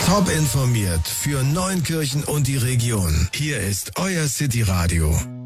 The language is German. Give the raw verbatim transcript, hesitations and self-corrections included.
Top informiert für Neunkirchen und die Region. Hier ist euer City Radio.